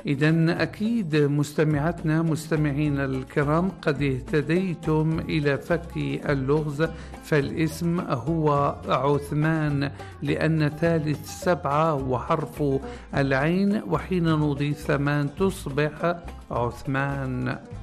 إذن أكيد مستمعتنا مستمعين الكرام قد اهتديتم إلى فك اللغز، فالاسم هو عثمان لأن ثالث 7 وحرف العين، وحين نضيف 8 تصبح عثمان.